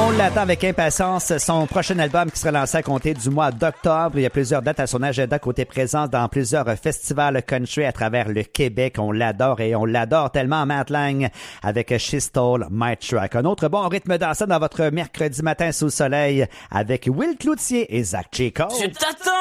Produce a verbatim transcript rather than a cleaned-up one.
On l'attend avec impatience. Son prochain album qui sera lancé à compter du mois d'octobre. Il y a plusieurs dates à son agenda côté présence dans plusieurs festivals country à travers le Québec. On l'adore et on l'adore tellement, Matt Lang avec She Stole My Truck. Un autre bon rythme dansant dans votre mercredi matin sous le soleil avec Will Cloutier et Zach Chico. Je t'attends!